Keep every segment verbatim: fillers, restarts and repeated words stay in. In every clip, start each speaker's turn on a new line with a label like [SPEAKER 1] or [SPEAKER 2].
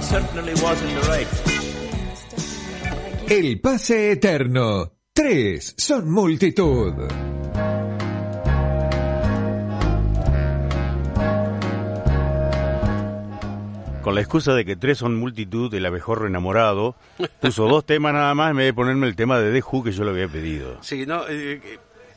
[SPEAKER 1] certainly was in the right.
[SPEAKER 2] El pase eterno. Tres son multitud.
[SPEAKER 3] Con la excusa de que tres son multitud, el abejorro enamorado puso dos temas nada más en vez de ponerme el tema de The Who que yo le había pedido.
[SPEAKER 4] Sí, no... Eh, eh,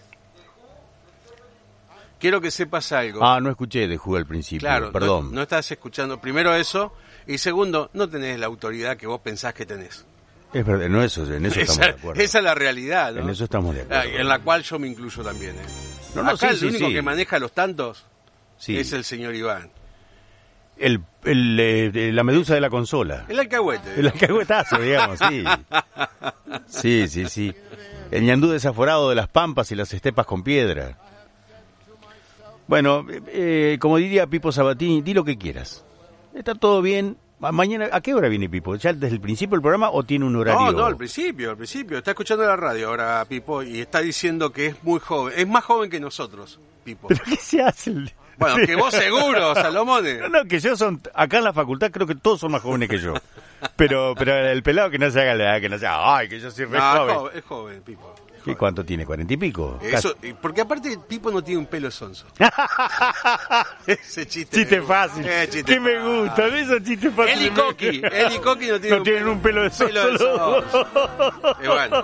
[SPEAKER 4] quiero que sepas algo.
[SPEAKER 3] Ah, no escuché The Who al principio,
[SPEAKER 4] claro,
[SPEAKER 3] perdón.
[SPEAKER 4] No, no estás escuchando primero eso, y segundo, no tenés la autoridad que vos pensás que tenés.
[SPEAKER 3] Es verdad, no eso, en eso
[SPEAKER 4] esa,
[SPEAKER 3] estamos de acuerdo.
[SPEAKER 4] Esa es la realidad, ¿no?
[SPEAKER 3] En eso estamos de acuerdo.
[SPEAKER 4] En la cual yo me incluyo también, ¿eh?
[SPEAKER 3] No, no,
[SPEAKER 4] Acá
[SPEAKER 3] sí,
[SPEAKER 4] el
[SPEAKER 3] sí,
[SPEAKER 4] único
[SPEAKER 3] sí.
[SPEAKER 4] que maneja los tantos
[SPEAKER 3] Sí.
[SPEAKER 4] es el señor Iván.
[SPEAKER 3] El, el, eh, la medusa de la consola.
[SPEAKER 4] El alcahuete.
[SPEAKER 3] El alcahuetazo, digamos, sí. Sí, sí, sí. El ñandú desaforado de las pampas y las estepas con piedra. Bueno, eh, como diría Pipo Sabatini, di lo que quieras. Está todo bien. Ma- Mañana, ¿a qué hora viene Pipo? ¿Ya desde el principio del programa o tiene un horario?
[SPEAKER 4] No, no, al principio, al principio. Está escuchando la radio ahora, Pipo, y está diciendo que es muy joven. Es más joven que nosotros, Pipo.
[SPEAKER 3] ¿Pero qué se hace? El...
[SPEAKER 4] Bueno, que vos seguro, Salomone.
[SPEAKER 3] No, no, que yo son... Acá en la facultad creo que todos son más jóvenes que yo. Pero pero el pelado que no se haga la edad, que no se haga... Ay, que yo soy re
[SPEAKER 4] No, es
[SPEAKER 3] joven.
[SPEAKER 4] joven, es joven, Pipo. Es
[SPEAKER 3] ¿Y
[SPEAKER 4] joven.
[SPEAKER 3] cuánto tiene? ¿Cuarenta y pico?
[SPEAKER 4] Eso, porque aparte Pipo no tiene un pelo sonso. Ese chiste.
[SPEAKER 3] Chiste
[SPEAKER 4] me-
[SPEAKER 3] fácil.
[SPEAKER 4] Eh, chiste
[SPEAKER 3] Que me
[SPEAKER 4] fácil.
[SPEAKER 3] gustan esos chistes fáciles.
[SPEAKER 4] Él y Coqui, él y Coqui no tienen,
[SPEAKER 3] No tienen un pelo de sol.
[SPEAKER 4] pelo de sol. Y bueno.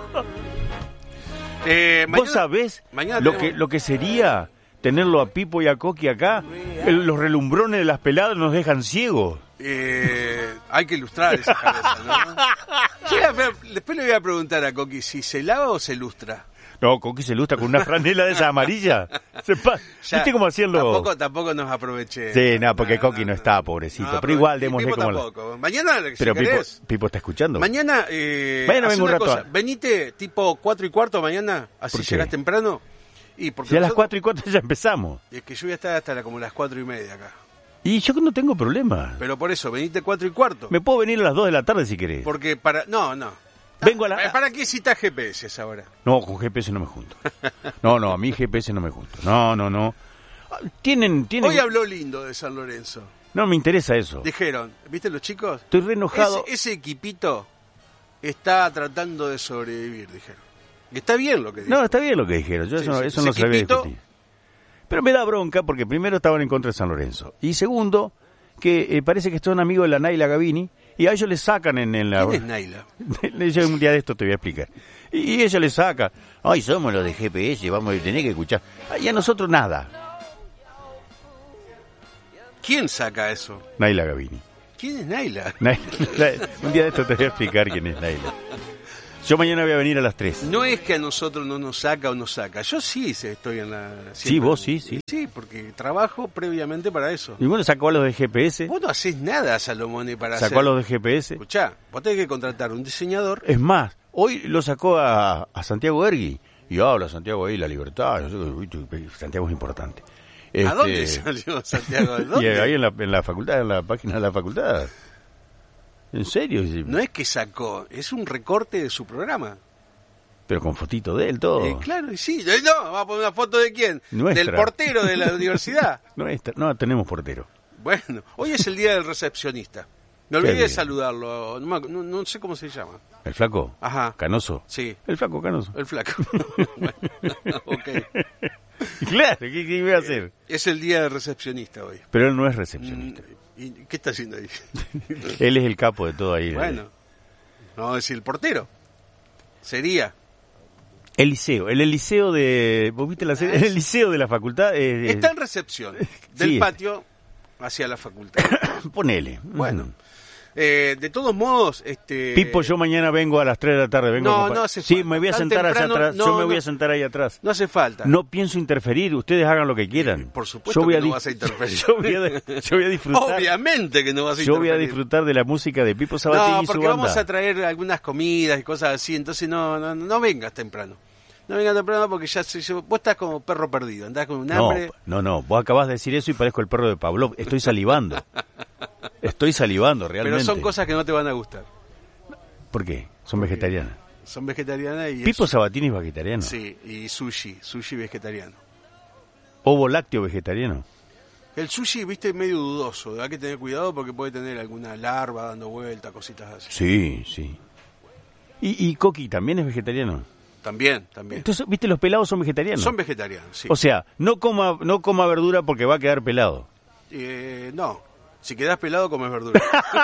[SPEAKER 4] Eh, mañana-
[SPEAKER 3] ¿Vos sabés
[SPEAKER 4] mañana
[SPEAKER 3] lo,
[SPEAKER 4] tenemos-
[SPEAKER 3] que, lo que sería tenerlo a Pipo y a Coqui acá? El- los relumbrones de las peladas nos dejan ciegos.
[SPEAKER 4] Eh, hay que ilustrar esa cabeza, ¿no? Yo le- después le voy a preguntar a Coqui si se lava o se ilustra.
[SPEAKER 3] No, Coqui se lustra con una franela de esa amarilla. Se pa-
[SPEAKER 4] Ya,
[SPEAKER 3] ¿Viste cómo hacían los...?
[SPEAKER 4] Tampoco, tampoco nos aproveché.
[SPEAKER 3] Sí, no, porque Coqui no está, pobrecito.
[SPEAKER 4] No,
[SPEAKER 3] pero igual,
[SPEAKER 4] y
[SPEAKER 3] démosle
[SPEAKER 4] Pipo
[SPEAKER 3] como... la-
[SPEAKER 4] tampoco. Mañana, si
[SPEAKER 3] Pero Pipo,
[SPEAKER 4] querés,
[SPEAKER 3] Pipo está escuchando.
[SPEAKER 4] mañana, eh,
[SPEAKER 3] Mañana
[SPEAKER 4] hacé
[SPEAKER 3] vengo un
[SPEAKER 4] una
[SPEAKER 3] rato
[SPEAKER 4] cosa.
[SPEAKER 3] a-
[SPEAKER 4] Venite tipo cuatro y cuarto mañana, así
[SPEAKER 3] ¿Por qué?
[SPEAKER 4] llegás temprano. Y porque
[SPEAKER 3] Si a las
[SPEAKER 4] nosotros-
[SPEAKER 3] cuatro y cuatro ya empezamos.
[SPEAKER 4] Es que yo voy a estar hasta la- como las cuatro y media acá.
[SPEAKER 3] Y yo no tengo problema.
[SPEAKER 4] Pero por eso, venite cuatro y cuarto.
[SPEAKER 3] Me puedo venir a las dos de la tarde si querés.
[SPEAKER 4] Porque para... No, no.
[SPEAKER 3] Vengo a la...
[SPEAKER 4] ¿Para qué citas G P S ahora?
[SPEAKER 3] No, con G P S no me junto. No, no, a mí G P S no me junto. No, no, no. Ah, Tienen, tienen...
[SPEAKER 4] Hoy habló lindo de San Lorenzo.
[SPEAKER 3] No me interesa eso.
[SPEAKER 4] Dijeron, ¿viste los chicos?
[SPEAKER 3] Estoy re enojado.
[SPEAKER 4] Ese, ese equipito está tratando de sobrevivir, dijeron. Y está bien lo que dijeron.
[SPEAKER 3] No, está bien lo que dijeron. Yo
[SPEAKER 4] Sí,
[SPEAKER 3] eso,
[SPEAKER 4] sí,
[SPEAKER 3] eso
[SPEAKER 4] ese
[SPEAKER 3] no se había
[SPEAKER 4] equipito-
[SPEAKER 3] discutir. Pero me da bronca porque primero estaban en contra de San Lorenzo. Y segundo, que eh, parece que son amigos de la Naila Gavini y a ellos les sacan en, en la...
[SPEAKER 4] ¿Quién es Naila?
[SPEAKER 3] Yo un día de esto te voy a explicar. Y, y ella le saca, ay, somos los de G P S, vamos a tener que escuchar. Y a nosotros nada.
[SPEAKER 4] ¿Quién saca eso?
[SPEAKER 3] Naila Gavini.
[SPEAKER 4] ¿Quién es Naila?
[SPEAKER 3] Naila- un día de esto te voy a explicar quién es Naila. Yo mañana voy a venir a las tres.
[SPEAKER 4] No es que a nosotros no nos saca o nos saca. Yo sí sé, estoy en la...
[SPEAKER 3] Sí,
[SPEAKER 4] siempre-
[SPEAKER 3] vos sí, sí.
[SPEAKER 4] Sí, porque trabajo previamente para eso.
[SPEAKER 3] Y bueno, sacó a los de G P S.
[SPEAKER 4] Vos no haces nada, Salomone, para
[SPEAKER 3] Sacó
[SPEAKER 4] hacer...
[SPEAKER 3] a los de G P S.
[SPEAKER 4] Escuchá, vos tenés que contratar un diseñador.
[SPEAKER 3] Es más, hoy lo sacó a, a Santiago Ergui. Y habla Santiago ahí, la libertad. Yo sé que Santiago es importante.
[SPEAKER 4] ¿A
[SPEAKER 3] Este,
[SPEAKER 4] dónde salió Santiago? ¿De
[SPEAKER 3] Y
[SPEAKER 4] dónde?
[SPEAKER 3] ahí en la, en la facultad, en la página de la facultad. ¿En serio?
[SPEAKER 4] No es que sacó, es un recorte de su programa.
[SPEAKER 3] Pero con fotito de él, todo.
[SPEAKER 4] Eh, claro, y sí. Eh, No, va a poner una foto de quién?
[SPEAKER 3] Nuestra.
[SPEAKER 4] Del portero de la universidad.
[SPEAKER 3] No, está- no tenemos portero.
[SPEAKER 4] Bueno, hoy es el día del recepcionista. Me olvidé
[SPEAKER 3] Qué
[SPEAKER 4] de
[SPEAKER 3] bien.
[SPEAKER 4] saludarlo. No, me- no- no sé cómo se llama.
[SPEAKER 3] ¿El flaco?
[SPEAKER 4] Ajá.
[SPEAKER 3] ¿Canoso?
[SPEAKER 4] Sí,
[SPEAKER 3] El flaco Canoso.
[SPEAKER 4] el flaco. Bueno, ok.
[SPEAKER 3] Claro, ¿qué, qué iba a hacer?
[SPEAKER 4] Es el día del recepcionista hoy.
[SPEAKER 3] Pero él no es recepcionista.
[SPEAKER 4] Mm, ¿Y qué está haciendo ahí?
[SPEAKER 3] Él es el capo de todo ahí.
[SPEAKER 4] Bueno, no es el portero. Sería.
[SPEAKER 3] El liceo, el, el liceo de... ¿Vos viste la serie? El liceo de la facultad. eh,
[SPEAKER 4] Está en recepción del
[SPEAKER 3] sí.
[SPEAKER 4] patio hacia la facultad.
[SPEAKER 3] Ponele.
[SPEAKER 4] Bueno, eh, de todos modos, este.
[SPEAKER 3] Pipo, yo mañana vengo a las tres de la tarde. Vengo
[SPEAKER 4] No,
[SPEAKER 3] a compa-
[SPEAKER 4] no hace
[SPEAKER 3] Sí,
[SPEAKER 4] falta.
[SPEAKER 3] me voy a
[SPEAKER 4] Tan
[SPEAKER 3] sentar hacia
[SPEAKER 4] temprano,
[SPEAKER 3] atrás.
[SPEAKER 4] no,
[SPEAKER 3] yo me voy
[SPEAKER 4] no.
[SPEAKER 3] a sentar ahí atrás.
[SPEAKER 4] No hace falta.
[SPEAKER 3] No pienso interferir. Ustedes hagan lo que quieran.
[SPEAKER 4] Por supuesto
[SPEAKER 3] yo voy
[SPEAKER 4] que
[SPEAKER 3] a
[SPEAKER 4] no
[SPEAKER 3] di-
[SPEAKER 4] vas a interferir.
[SPEAKER 3] Yo voy a, yo voy a disfrutar.
[SPEAKER 4] Obviamente que no vas a
[SPEAKER 3] Yo voy a
[SPEAKER 4] interferir.
[SPEAKER 3] disfrutar de la música de Pipo Sabatini
[SPEAKER 4] No,
[SPEAKER 3] y su
[SPEAKER 4] porque
[SPEAKER 3] banda.
[SPEAKER 4] vamos a traer algunas comidas y cosas así, entonces no, no, no vengas temprano. No vengas temprano porque ya se, yo- vos estás como perro perdido, andás con un
[SPEAKER 3] No,
[SPEAKER 4] hambre.
[SPEAKER 3] no, no. Vos acabás de decir eso y parezco el perro de Pavlov. Estoy salivando. Estoy salivando, realmente.
[SPEAKER 4] Pero son cosas que no te van a gustar.
[SPEAKER 3] ¿Por qué? Son vegetarianas.
[SPEAKER 4] Son vegetarianas y
[SPEAKER 3] Pipo
[SPEAKER 4] es-
[SPEAKER 3] Sabatini es vegetariano.
[SPEAKER 4] sí, y sushi, sushi vegetariano.
[SPEAKER 3] Ovo lácteo vegetariano.
[SPEAKER 4] El sushi, viste, es medio dudoso. Hay que tener cuidado porque puede tener alguna larva dando vuelta, cositas así.
[SPEAKER 3] Sí, sí. ¿Y, y Coqui también es vegetariano?
[SPEAKER 4] También, también.
[SPEAKER 3] Entonces, viste, los pelados son vegetarianos.
[SPEAKER 4] Son vegetarianos, sí.
[SPEAKER 3] O sea, no coma, no coma verdura porque va a quedar pelado.
[SPEAKER 4] Eh, no. Si quedás pelado, comes verdura.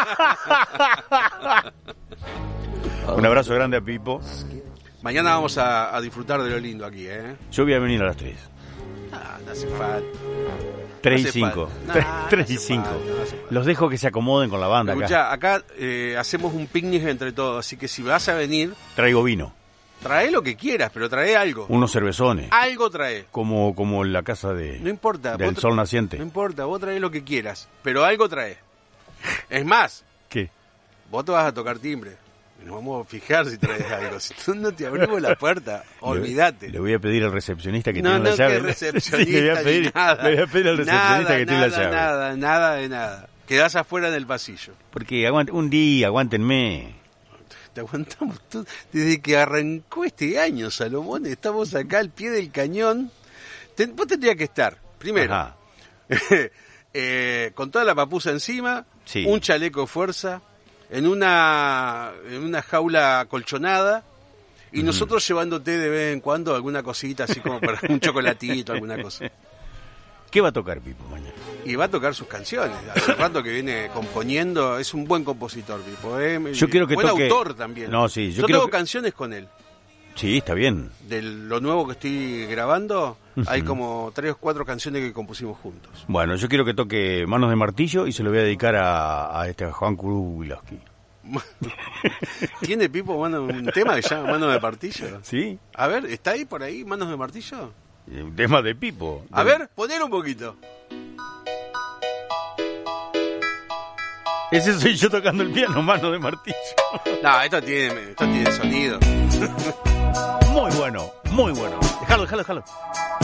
[SPEAKER 3] Un abrazo grande a Pipo.
[SPEAKER 4] Mañana vamos a, a disfrutar de lo lindo aquí, ¿eh?
[SPEAKER 3] Yo voy a venir a las tres.
[SPEAKER 4] Ah, no hace falta.
[SPEAKER 3] tres y
[SPEAKER 4] hace
[SPEAKER 3] cinco.
[SPEAKER 4] falta. No,
[SPEAKER 3] tres
[SPEAKER 4] no
[SPEAKER 3] y
[SPEAKER 4] hace
[SPEAKER 3] cinco.
[SPEAKER 4] falta, no hace falta.
[SPEAKER 3] Los dejo que se acomoden con la banda acá.
[SPEAKER 4] Escuchá, acá eh, hacemos un picnic entre todos, así que si vas a venir,
[SPEAKER 3] Traigo vino.
[SPEAKER 4] trae lo que quieras, pero trae algo.
[SPEAKER 3] Unos cervezones.
[SPEAKER 4] Algo trae.
[SPEAKER 3] Como, como en la casa de,
[SPEAKER 4] No importa.
[SPEAKER 3] del
[SPEAKER 4] vos tra-
[SPEAKER 3] sol naciente.
[SPEAKER 4] No importa, vos traes lo que quieras, pero algo trae. Es más,
[SPEAKER 3] ¿Qué?
[SPEAKER 4] vos te vas a tocar timbre. Y nos vamos a fijar si traes algo. Si tú no te abrimos la puerta, olvídate.
[SPEAKER 3] Le, le voy a pedir al recepcionista que
[SPEAKER 4] No,
[SPEAKER 3] tiene
[SPEAKER 4] no,
[SPEAKER 3] la llave.
[SPEAKER 4] que recepcionista
[SPEAKER 3] Sí, le voy a pedir,
[SPEAKER 4] ni nada.
[SPEAKER 3] le voy a pedir al recepcionista
[SPEAKER 4] Nada,
[SPEAKER 3] que tiene
[SPEAKER 4] nada,
[SPEAKER 3] la llave.
[SPEAKER 4] Nada, nada de nada. Quedás afuera del pasillo.
[SPEAKER 3] Porque aguante, un día, aguántenme.
[SPEAKER 4] Te aguantamos todo. Desde que arrancó este año, Salomón, estamos acá al pie del cañón. Ten, vos tendrías que estar, primero,
[SPEAKER 3] Ajá.
[SPEAKER 4] eh, con toda la papusa encima,
[SPEAKER 3] Sí.
[SPEAKER 4] un chaleco fuerza, en una, en una jaula colchonada, y nosotros llevándote de vez en cuando alguna cosita, así como para un chocolatito, alguna cosa.
[SPEAKER 3] ¿Qué va a tocar Pipo mañana?
[SPEAKER 4] Y va a tocar sus canciones. Hace rato que viene componiendo, es un buen compositor, Pipo. ¿eh?
[SPEAKER 3] Yo quiero que
[SPEAKER 4] buen
[SPEAKER 3] toque-
[SPEAKER 4] autor también.
[SPEAKER 3] No, sí, yo
[SPEAKER 4] yo
[SPEAKER 3] quiero
[SPEAKER 4] tengo
[SPEAKER 3] que-
[SPEAKER 4] canciones con él.
[SPEAKER 3] Sí, está bien.
[SPEAKER 4] De lo nuevo que estoy grabando,
[SPEAKER 3] Ujú.
[SPEAKER 4] hay como tres o cuatro canciones que compusimos juntos.
[SPEAKER 3] Bueno, yo quiero que toque Manos de Martillo y se lo voy a dedicar a, a este a Juan Kurubilowski.
[SPEAKER 4] ¿Tiene Pipo mano, un tema que se llama Manos de Martillo?
[SPEAKER 3] ¿Sí?
[SPEAKER 4] A ver, ¿está ahí por ahí Manos de Martillo?
[SPEAKER 3] Un tema de Pipo.
[SPEAKER 4] A
[SPEAKER 3] De-
[SPEAKER 4] ver, poner un poquito.
[SPEAKER 3] Ese soy yo tocando el piano, Manos de Martillo.
[SPEAKER 4] No, esto tiene, esto tiene sonido.
[SPEAKER 3] Muy bueno, muy bueno. Déjalo, déjalo, déjalo.